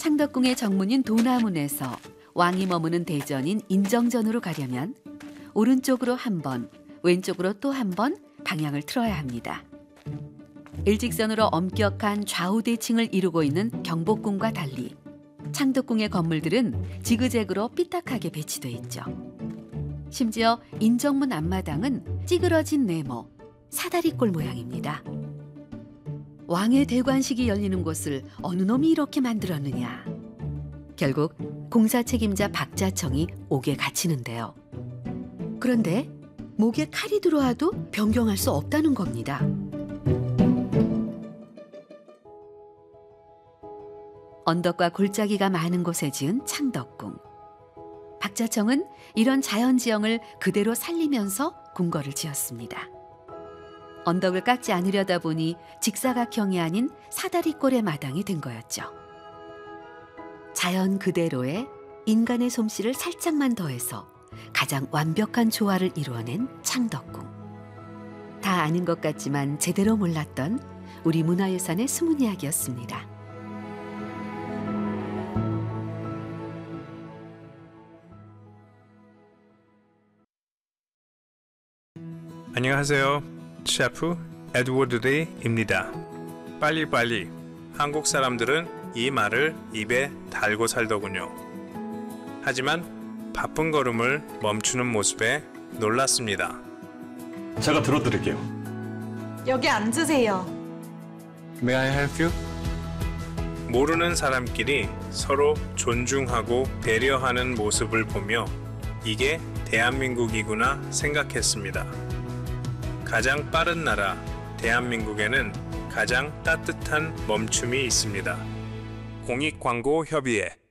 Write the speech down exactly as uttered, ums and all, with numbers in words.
창덕궁의 정문인 도남문에서 왕이 머무는 대전인 인정전으로 가려면 오른쪽으로 한 번, 왼쪽으로 또 한 번 방향을 틀어야 합니다. 일직선으로 엄격한 좌우 대칭을 이루고 있는 경복궁과 달리 창덕궁의 건물들은 지그재그로 삐딱하게 배치돼 있죠. 심지어 인정문 앞마당은 찌그러진 네모, 사다리꼴 모양입니다. 왕의 대관식이 열리는 곳을 어느 놈이 이렇게 만들었느냐. 결국 공사 책임자 박자청이 옥에 갇히는데요. 그런데 목에 칼이 들어와도 변경할 수 없다는 겁니다. 언덕과 골짜기가 많은 곳에 지은 창덕궁. 박자청은 이런 자연지형을 그대로 살리면서 궁궐을 지었습니다. 언덕을 깎지 않으려다 보니 직사각형이 아닌 사다리꼴의 마당이 된 거였죠. 자연 그대로의 인간의 솜씨를 살짝만 더해서 가장 완벽한 조화를 이루어낸 창덕궁. 다 아는 것 같지만 제대로 몰랐던 우리 문화유산의 숨은 이야기였습니다. 안녕하세요. 셰프 에드워드 리입니다. 빨리빨리. 한국 사람들은 이 말을 입에 달고 살더군요. 하지만 바쁜 걸음을 멈추는 모습에 놀랐습니다. 제가 들어드릴게요. 여기 앉으세요. May I help you? 모르는 사람끼리 서로 존중하고 배려하는 모습을 보며 이게 대한민국이구나 생각했습니다. 가장 빠른 나라 대한민국에는 가장 따뜻한 멈춤이 있습니다. 공익광고협의회